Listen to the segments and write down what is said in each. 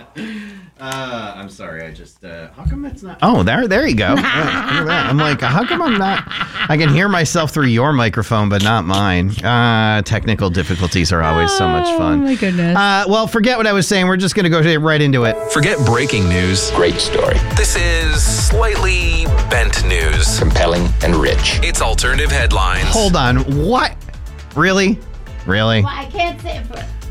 I'm sorry. I just. How come it's not? Oh, there you go. Yeah, look at that. I'm like, how come I'm not? I can hear myself through your microphone, but not mine. Technical difficulties are always so much fun. Oh my goodness. Well, forget what I was saying. We're just gonna go right into it. Forget breaking news. Great story. This is slightly bent news. Compelling and rich. It's alternative headlines. Hold on. What? Really? Well, I can't say it.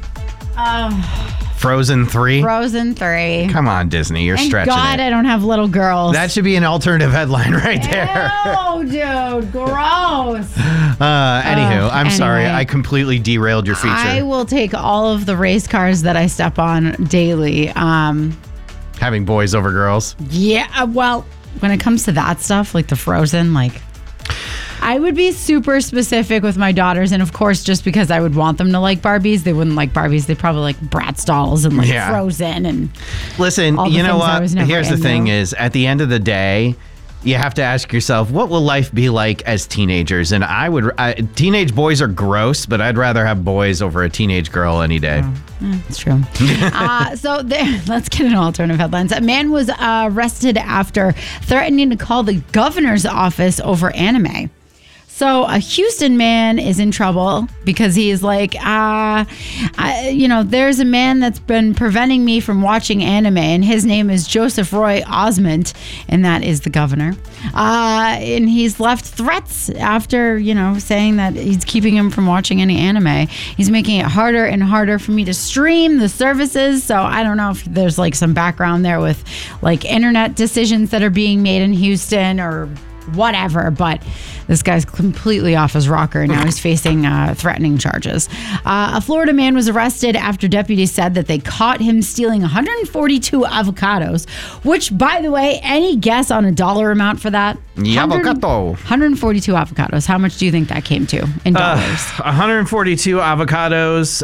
Frozen 3? Frozen 3. Come on, Disney. You're Thank stretching God it. I don't have little girls. That should be an alternative headline right there. Oh, dude. Gross. Anywho, I'm sorry. anyway. I completely derailed your feature. I will take all of the race cars that I step on daily. Having boys over girls. Yeah, well, when it comes to that stuff, like the Frozen, I would be super specific with my daughters, and of course, just because I would want them to like Barbies, they wouldn't like Barbies. They probably like Bratz dolls and Frozen and listen. all the You know things I was what? never Here's the into. thing: is at the end of the day, you have to ask yourself, what will life be like as teenagers? And teenage boys are gross, but I'd rather have boys over a teenage girl any day. It's true. Let's get into alternative headlines. A man was arrested after threatening to call the governor's office over anime. So a Houston man is in trouble because he is like, there's a man that's been preventing me from watching anime, and his name is Joseph Roy Osment, and that is the governor. And he's left threats after, saying that he's keeping him from watching any anime. He's making it harder and harder for me to stream the services. So I don't know if there's some background there with internet decisions that are being made in Houston or whatever, but this guy's completely off his rocker, and now he's facing threatening charges. A Florida man was arrested after deputies said that they caught him stealing 142 avocados, which, by the way, any guess on a dollar amount for that? Avocado. 142 avocados. How much do you think that came to in dollars? 142 avocados,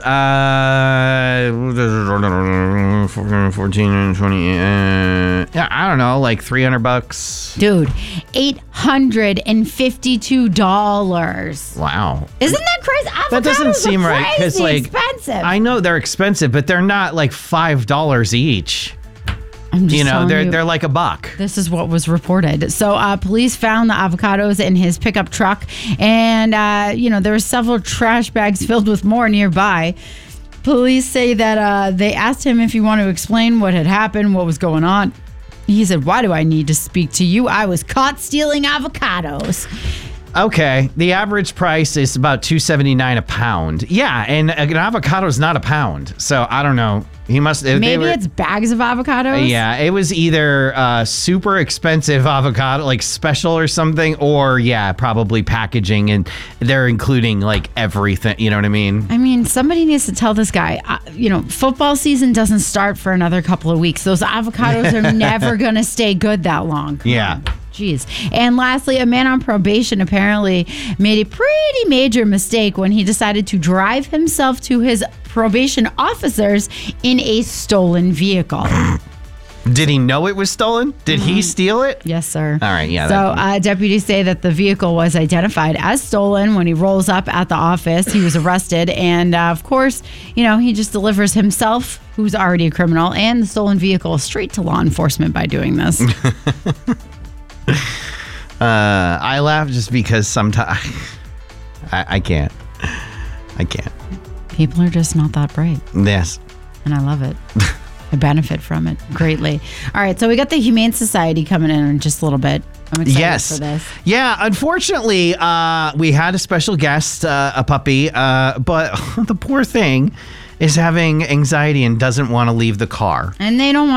14, 20, I don't know, like $300. Dude, $852. Wow. Isn't that crazy? Avocados That doesn't seem are right because, crazy expensive. I know they're expensive, but they're not like $5 each. I'm just telling you. They're like $1. This is what was reported. So police found the avocados in his pickup truck, and there were several trash bags filled with more nearby. Police say that they asked him if he wanted to explain what had happened, what was going on. He said, "Why do I need to speak to you? I was caught stealing avocados." Okay, the average price is about $2.79 a pound. Yeah, and an avocado is not a pound, so I don't know. He must. Maybe it's bags of avocados. Yeah, it was either super expensive avocado, like special or something, or probably packaging, and they're including everything. You know what I mean? I mean, somebody needs to tell this guy. Football season doesn't start for another couple of weeks. Those avocados are never gonna stay good that long. Come on. Jeez. And lastly, a man on probation apparently made a pretty major mistake when he decided to drive himself to his probation officers in a stolen vehicle. Did he know it was stolen? Did he steal it? Yes, sir. All right, yeah. So deputies say that the vehicle was identified as stolen. When he rolls up at the office, he was arrested. And of course, he just delivers himself, who's already a criminal, and the stolen vehicle straight to law enforcement by doing this. I laugh just because sometimes I can't. People are just not that bright. Yes. And I love it. I benefit from it greatly. All right, so we got the Humane Society coming in just a little bit. I'm excited for this. Yeah, unfortunately, we had a special guest, a puppy, but the poor thing is having anxiety and doesn't want to leave the car. And they don't want